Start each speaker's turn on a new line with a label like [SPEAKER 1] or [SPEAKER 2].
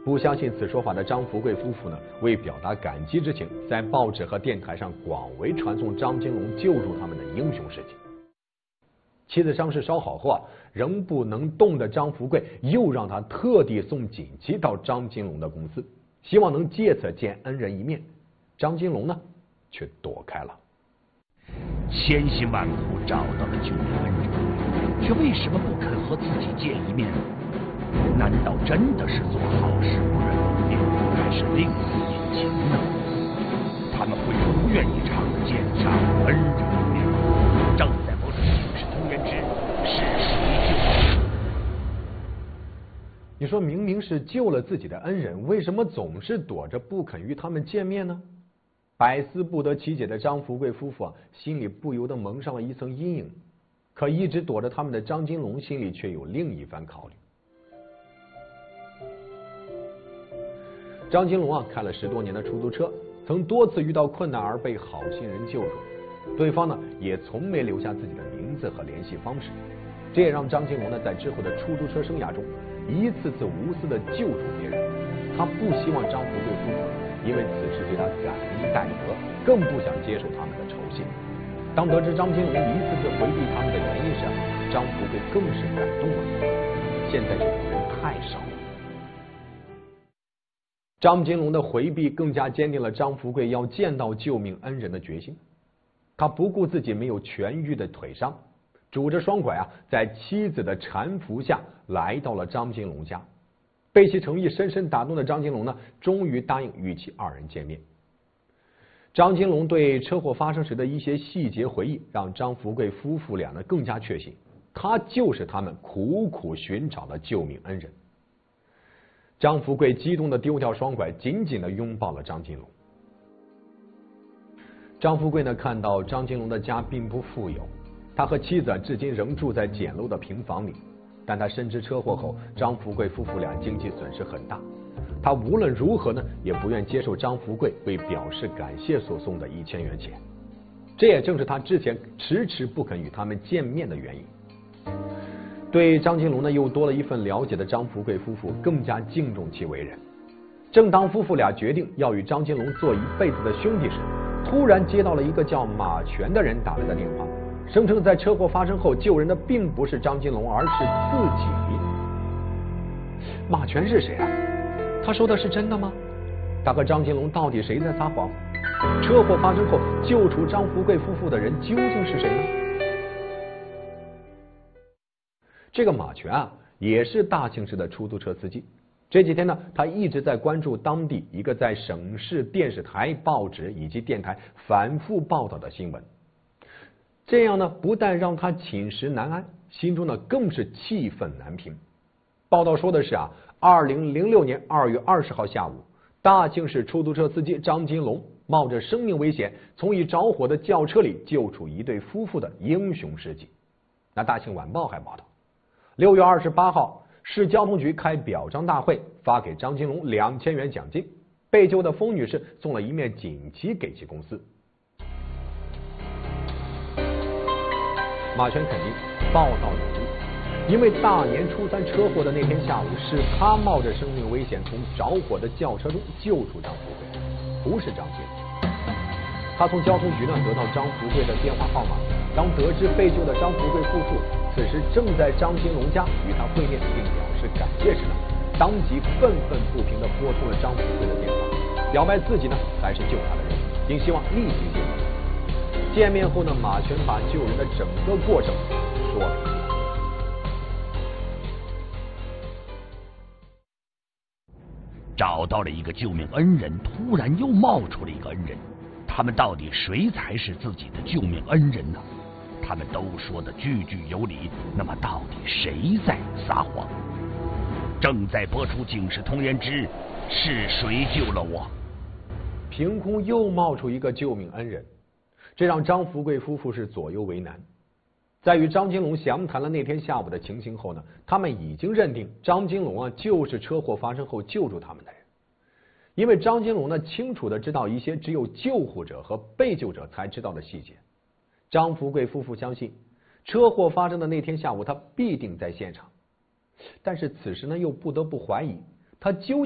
[SPEAKER 1] 不相信此说法的张福贵夫妇呢，为表达感激之情，在报纸和电台上广为传颂张金龙救助他们的英雄事迹。妻子伤势稍好后仍不能动的张福贵又让他特地送锦旗到张金龙的公司，希望能借此见恩人一面。张金龙呢，却躲开了。
[SPEAKER 2] 千辛万苦找到了救命恩人，却为什么不肯和自己见一面呢？难道真的是做好事不认红脸，还是另有隐情呢？他们会如愿以偿的见上恩人一面吗？正在播出《警世通言之是谁救了？
[SPEAKER 1] 你说明明是救了自己的恩人，为什么总是躲着不肯与他们见面呢？百思不得其解的张福贵夫妇心里不由得蒙上了一层阴影。可一直躲着他们的张金龙心里却有另一番考虑。张金龙开了10多年的出租车，曾多次遇到困难而被好心人救助，对方呢也从没留下自己的名字和联系方式，这也让张金龙呢在之后的出租车生涯中一次次无私的救助别人。他不希望张福贵夫妇因为此事对他感恩戴德，更不想接受他们的酬谢。当得知张金龙一次次回避他们的原因时，张福贵更是感动了。现在这种人太少了。张金龙的回避更加坚定了张福贵要见到救命恩人的决心。他不顾自己没有痊愈的腿伤，拄着双拐在妻子的搀扶下来到了张金龙家。被其诚意深深打动的张金龙呢，终于答应与其2人见面。张金龙对车祸发生时的一些细节回忆，让张福贵夫妇俩呢更加确信，他就是他们苦苦寻找的救命恩人。张福贵激动的丢掉双拐，紧紧的拥抱了张金龙。张福贵呢看到张金龙的家并不富有，他和妻子至今仍住在简陋的平房里。但他深知车祸后张福贵夫妇俩经济损失很大，他无论如何呢也不愿接受张福贵为表示感谢所送的1000元钱，这也正是他之前迟迟不肯与他们见面的原因。对张金龙呢又多了一份了解的张福贵夫妇更加敬重其为人。正当夫妇俩决定要与张金龙做一辈子的兄弟时，突然接到了一个叫马全的人打来的电话，声称在车祸发生后救人的并不是张金龙，而是自己。马全是谁啊？他说的是真的吗？他和张金龙到底谁在撒谎？车祸发生后救出张福贵夫妇的人究竟是谁呢？这个马全也是大庆市的出租车司机。这几天呢，他一直在关注当地一个在省市电视台、报纸以及电台反复报道的新闻。这样呢，不但让他寝食难安，心中呢更是气愤难平。报道说的是2006年2月20号下午，大庆市出租车司机张金龙冒着生命危险，从已着火的轿车里救出一对夫妇的英雄事迹。那大庆晚报还报道，6月28号，市交通局开表彰大会，发给张金龙2000元奖金，被救的封女士送了一面锦旗给其公司。马全肯定报道有误，因为大年初3车祸的那天下午，是他冒着生命危险从着火的轿车中救出张福贵，不是张金龙。他从交通局得到张福贵的电话号码，当得知被救的张福贵夫妇此时正在张金龙家与他会面并表示感谢时当即愤愤不平地拨通了张福贵的电话，表白自己才是救他的人，并希望立即见面。见面后马全把救人的整个过程说了一遍。
[SPEAKER 2] 找到了一个救命恩人，突然又冒出了一个恩人，他们到底谁才是自己的救命恩人呢？他们都说的句句有理，那么到底谁在撒谎？正在播出《警世通言之是谁救了我》。
[SPEAKER 1] 凭空又冒出一个救命恩人，这让张福贵夫妇是左右为难。在与张金龙详谈了那天下午的情形后他们已经认定张金龙就是车祸发生后救助他们的人，因为张金龙清楚的知道一些只有救护者和被救者才知道的细节。张福贵夫妇相信车祸发生的那天下午他必定在现场，但是此时又不得不怀疑他究